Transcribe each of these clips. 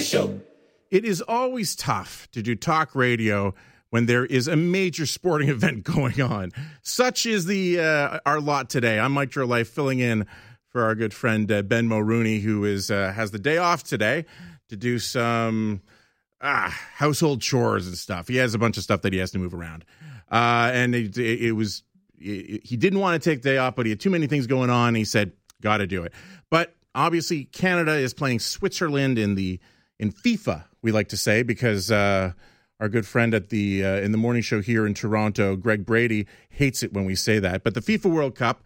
Show. It is always tough to do talk radio when there is a major sporting event going on. Such is our lot today. I'm Mike Life, filling in for our good friend Ben Mulrooney, who has the day off today to do some household chores and stuff. He has a bunch of stuff that he has to move around. And he didn't want to take the day off, but he had too many things going on. He said, got to do it. But obviously, Canada is playing Switzerland in FIFA, we like to say, because our good friend at in the morning show here in Toronto, Greg Brady, hates it when we say that. But the FIFA World Cup,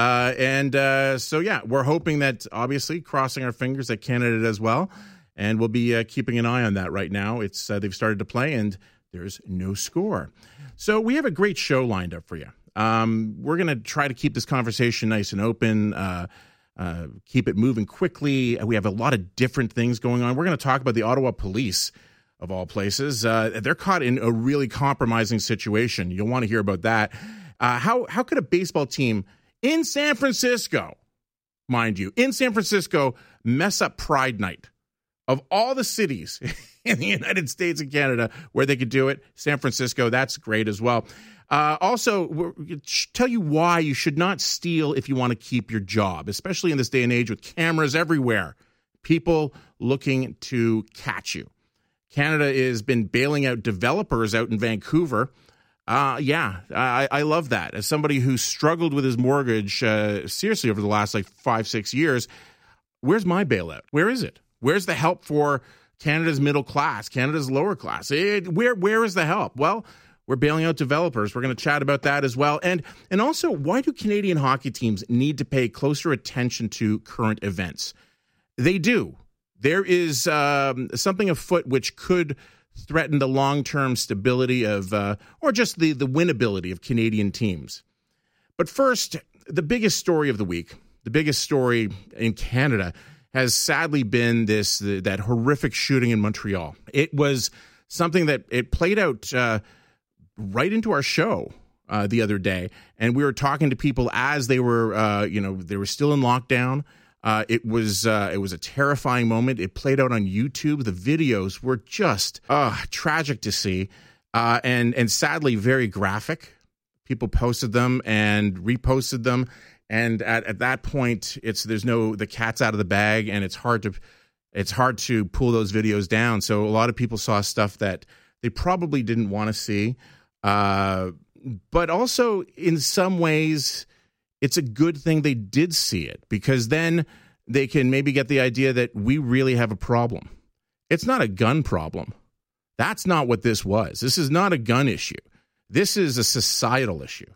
so we're hoping that, obviously, crossing our fingers, that Canada does well, and we'll be keeping an eye on that right now. It's they've started to play, and there's no score. So we have a great show lined up for you. We're going to try to keep this conversation nice and open, keep it moving quickly. We have a lot of different things going on. We're going to talk about the Ottawa Police, of all places. They're caught in a really compromising situation. You'll want to hear about that. How could a baseball team in San Francisco, mind you, in San Francisco, mess up Pride Night? Of all the cities in the United States and Canada where they could do it, San Francisco, that's great as well. Also, we'll tell you why you should not steal if you want to keep your job, especially in this day and age with cameras everywhere, people looking to catch you. Canada has been bailing out developers out in Vancouver. I love that. As somebody who struggled with his mortgage seriously over the last 5-6 years, where's my bailout? Where is it? Where's the help for Canada's middle class, Canada's lower class? Where is the help? Well, we're bailing out developers. We're going to chat about that as well. And also, why do Canadian hockey teams need to pay closer attention to current events? They do. There is something afoot which could threaten the long-term stability of, or just the winnability of Canadian teams. But first, the biggest story of the week, the biggest story in Canada, has sadly been that horrific shooting in Montreal. It was something that it played out right into our show the other day, and we were talking to people as they were, they were still in lockdown. It was a terrifying moment. It played out on YouTube. The videos were just tragic to see, and sadly very graphic. People posted them and reposted them. And at that point, the cat's out of the bag, and it's hard to pull those videos down. So a lot of people saw stuff that they probably didn't want to see. But also, in some ways, it's a good thing they did see it, because then they can maybe get the idea that we really have a problem. It's not a gun problem. That's not what this was. This is not a gun issue. This is a societal issue.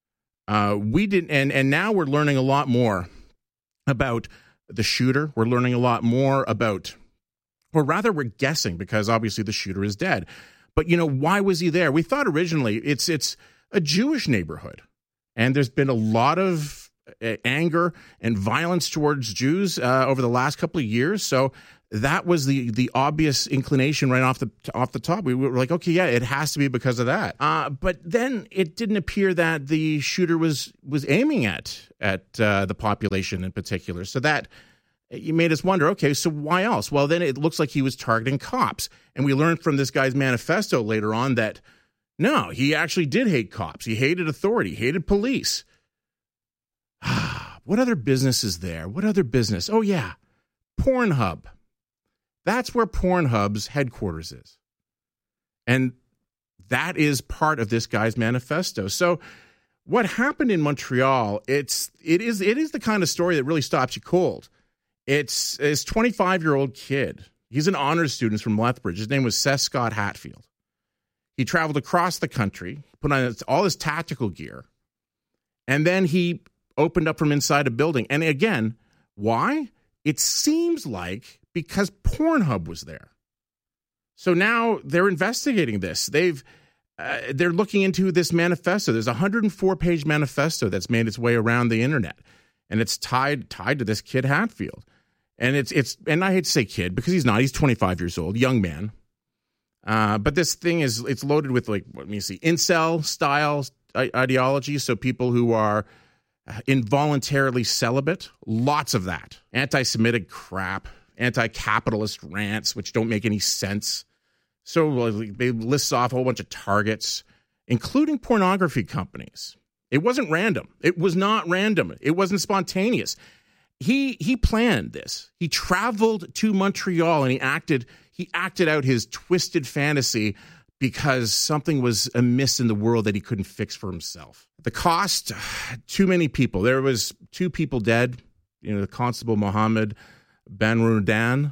We didn't, and now we're learning a lot more about the shooter. We're learning a lot more about, or rather, we're guessing, because obviously the shooter is dead. But why was he there? We thought originally it's a Jewish neighborhood, and there's been a lot of anger and violence towards Jews over the last couple of years. So that was the obvious inclination right off the top. We were like, okay, yeah, it has to be because of that. But then it didn't appear that the shooter was aiming at the population in particular. So that you made us wonder, okay, so why else? Well, then it looks like he was targeting cops. And we learned from this guy's manifesto later on that, no, he actually did hate cops. He hated authority, hated police. What other business is there? What other business? Oh, yeah, Pornhub. That's where Pornhub's headquarters is. And that is part of this guy's manifesto. So what happened in Montreal, it is the kind of story that really stops you cold. It's this 25-year-old kid. He's an honors student from Lethbridge. His name was Seth Scott Hatfield. He traveled across the country, put on all his tactical gear, and then he opened up from inside a building. And again, why? It seems like because Pornhub was there. So now they're investigating this. They're looking into this manifesto. There's a 104-page manifesto that's made its way around the internet, and it's tied to this kid Hatfield. And and I hate to say kid because he's not. He's 25 years old, young man. But this thing it's loaded with incel style ideology. So people who are involuntarily celibate, lots of that. Anti-Semitic crap. anti-capitalist rants, which don't make any sense. So they list off a whole bunch of targets, including pornography companies. It wasn't random. It was not random. It wasn't spontaneous. He planned this. He traveled to Montreal and he acted out his twisted fantasy because something was amiss in the world that he couldn't fix for himself. The cost, too many people. There was 2 people dead. The Constable Mohammed Ben Roudan.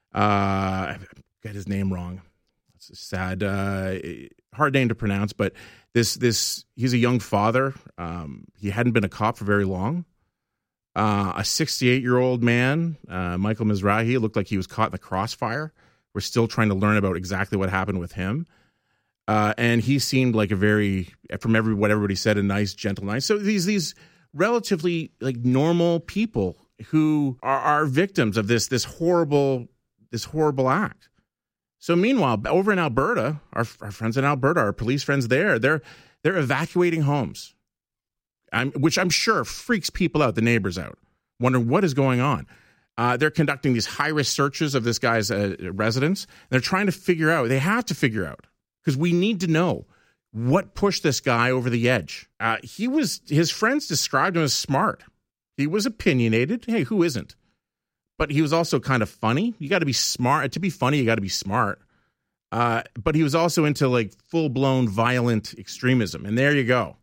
I got his name wrong. It's sad. Hard name to pronounce, but he's a young father. He hadn't been a cop for very long. A 68-year-old man, Michael Mizrahi, looked like he was caught in the crossfire. We're still trying to learn about exactly what happened with him. And he seemed like what everybody said, a nice, gentle, nice. So these relatively normal people who are victims of this horrible act. So meanwhile, over in Alberta, our friends in Alberta, our police friends there, they're evacuating homes, which I'm sure freaks people out, the neighbors out, wondering what is going on. They're conducting these high-risk searches of this guy's residence. They're trying to figure out, because we need to know what pushed this guy over the edge. His friends described him as smart. He was opinionated. Hey, who isn't? But he was also kind of funny. You got to be smart. To be funny, you got to be smart. But he was also into full-blown violent extremism. And there you go.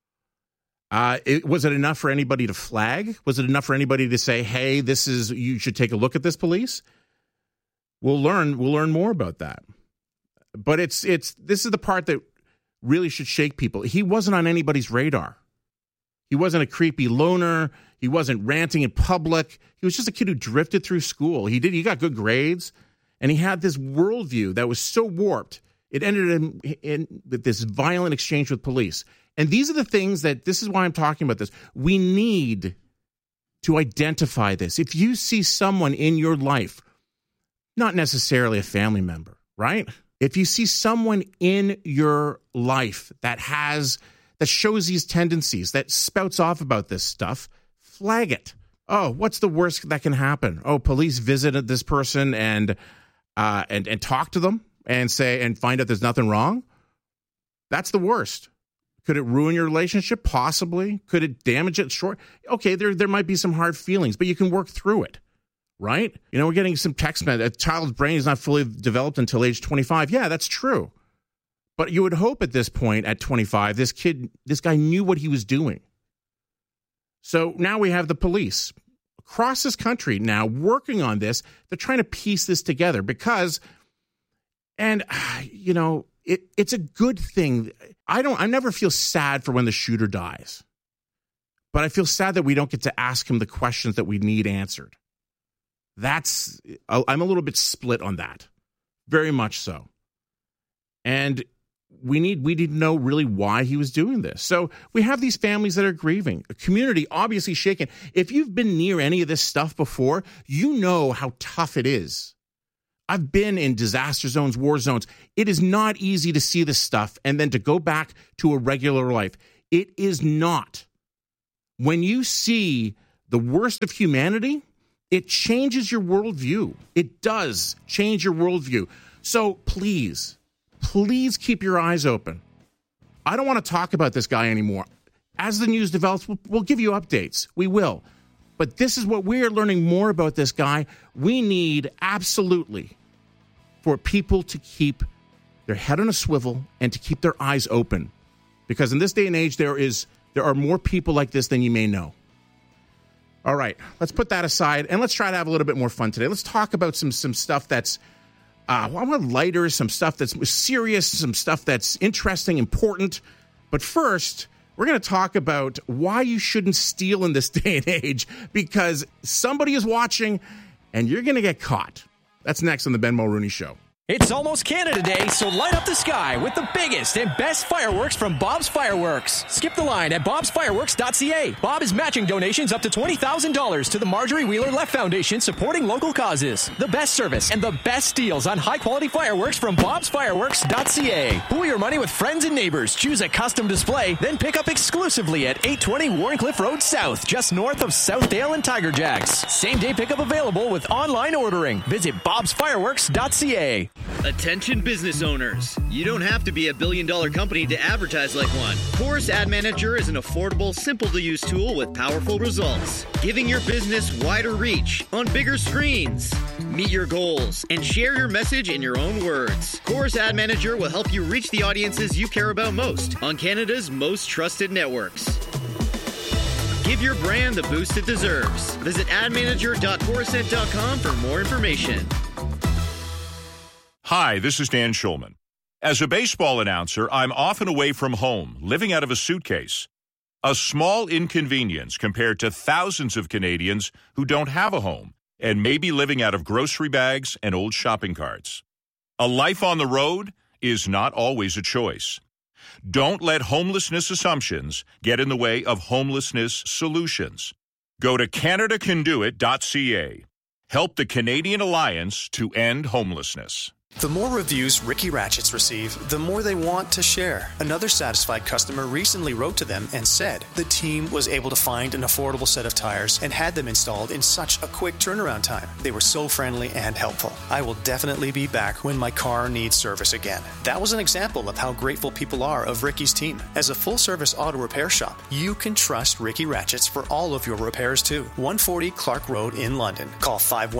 Was it enough for anybody to flag? Was it enough for anybody to say, hey, you should take a look at this, police? We'll learn more about that. But this is the part that really should shake people. He wasn't on anybody's radar. He wasn't a creepy loner. He wasn't ranting in public. He was just a kid who drifted through school. He got good grades, and he had this worldview that was so warped. It ended in with this violent exchange with police. And these are the things this is why I'm talking about this. We need to identify this. If you see someone in your life, not necessarily a family member, right? If you see someone in your life that shows these tendencies, that spouts off about this stuff, flag it. Oh, what's the worst that can happen? Oh, police visited this person and talk to them and find out there's nothing wrong. That's the worst. Could it ruin your relationship? Possibly. Could it damage it? Sure. Okay, there might be some hard feelings, but you can work through it, right? We're getting some text message. A child's brain is not fully developed until age 25. Yeah, that's true. But you would hope at this point, at 25, this guy knew what he was doing. So now we have the police across this country now working on this. They're trying to piece this together because, it's a good thing. I never feel sad for when the shooter dies, but I feel sad that we don't get to ask him the questions that we need answered. I'm a little bit split on that, very much so. And we need to know really why he was doing this. So we have these families that are grieving, a community obviously shaken. If you've been near any of this stuff before, you know how tough it is. I've been in disaster zones, war zones. It is not easy to see this stuff and then to go back to a regular life. It is not. When you see the worst of humanity, it changes your worldview. It does change your worldview. So please keep your eyes open. I don't want to talk about this guy anymore. As the news develops, we'll give you updates. We will. But this is what we're learning more about this guy. We need absolutely for people to keep their head on a swivel and to keep their eyes open. Because in this day and age, there are more people like this than you may know. All right, let's put that aside and let's try to have a little bit more fun today. Let's talk about some stuff that's lighter, some stuff that's serious, some stuff that's interesting, important. But first, we're going to talk about why you shouldn't steal in this day and age, because somebody is watching and you're going to get caught. That's next on the Ben Mulrooney Show. It's almost Canada Day, so light up the sky with the biggest and best fireworks from Bob's Fireworks. Skip the line at bobsfireworks.ca. Bob is matching donations up to $20,000 to the Marjorie Wheeler Left Foundation, supporting local causes. The best service and the best deals on high-quality fireworks from bobsfireworks.ca. Pool your money with friends and neighbors. Choose a custom display, then pick up exclusively at 820 Warrencliffe Road South, just north of Southdale and Tiger Jacks. Same-day pickup available with online ordering. Visit bobsfireworks.ca. Attention business owners. You don't have to be a billion-dollar company to advertise like one. Chorus Ad Manager is an affordable, simple-to-use tool with powerful results, giving your business wider reach on bigger screens. Meet your goals and share your message in your own words. Chorus Ad Manager will help you reach the audiences you care about most on Canada's most trusted networks. Give your brand the boost it deserves. Visit admanager.corusent.com for more information. Hi, this is Dan Schulman. As a baseball announcer, I'm often away from home, living out of a suitcase. A small inconvenience compared to thousands of Canadians who don't have a home and may be living out of grocery bags and old shopping carts. A life on the road is not always a choice. Don't let homelessness assumptions get in the way of homelessness solutions. Go to CanadaCanDoIt.ca. Help the Canadian Alliance to end homelessness. The more reviews Ricky Ratchets receive, the more they want to share. Another satisfied customer recently wrote to them and said the team was able to find an affordable set of tires and had them installed in such a quick turnaround time. They were so friendly and helpful. I will definitely be back when my car needs service again. That was an example of how grateful people are of Ricky's team. As a full-service auto repair shop, you can trust Ricky Ratchets for all of your repairs too. 140 Clark Road in London. Call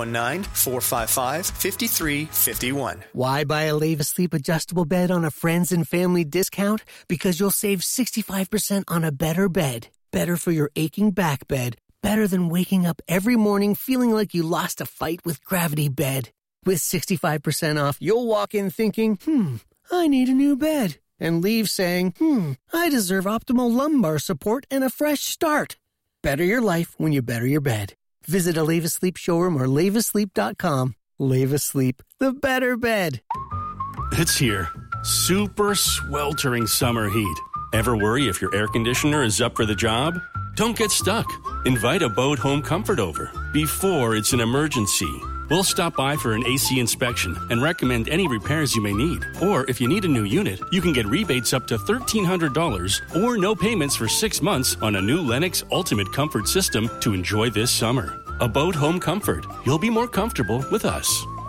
519-455-5351. Why buy a Leva Sleep adjustable bed on a friends and family discount? Because you'll save 65% on a better bed. Better for your aching back bed. Better than waking up every morning feeling like you lost a fight with Gravity Bed. With 65% off, you'll walk in thinking, I need a new bed. And leave saying, I deserve optimal lumbar support and a fresh start. Better your life when you better your bed. Visit a Leva Sleep showroom or levasleep.com. Leva Sleep, the better bed. It's here. Super sweltering summer heat. Ever worry if your air conditioner is up for the job? Don't get stuck. Invite Abode Home Comfort over before it's an emergency. We'll stop by for an AC inspection and recommend any repairs you may need. Or if you need a new unit, you can get rebates up to $1,300 or no payments for 6 months on a new Lennox Ultimate Comfort system to enjoy this summer. Abode Home Comfort. You'll be more comfortable with us.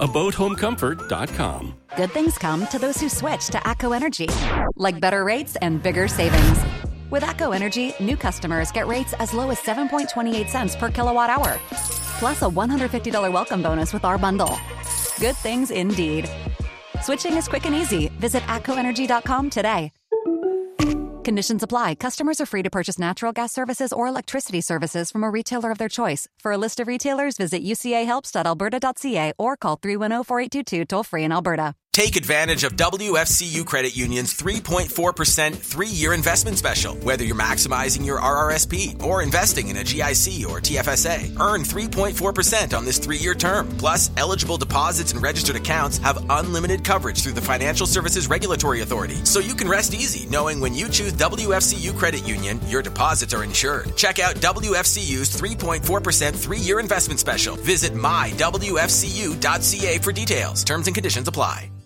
AbodeHomeComfort.com. Good things come to those who switch to ACO Energy, like better rates and bigger savings. With ACO Energy, new customers get rates as low as 7.28 cents per kilowatt hour, plus a $150 welcome bonus with our bundle. Good things indeed. Switching is quick and easy. Visit ACOEnergy.com today. Conditions apply. Customers are free to purchase natural gas services or electricity services from a retailer of their choice. For a list of retailers, visit ucahelps.alberta.ca or call 310-4822 toll-free in Alberta. Take advantage of WFCU Credit Union's 3.4% 3-year investment special. Whether you're maximizing your RRSP or investing in a GIC or TFSA, earn 3.4% on this 3-year term. Plus, eligible deposits and registered accounts have unlimited coverage through the Financial Services Regulatory Authority. So you can rest easy knowing when you choose WFCU Credit Union, your deposits are insured. Check out WFCU's 3.4% 3-year investment special. Visit mywfcu.ca for details. Terms and conditions apply.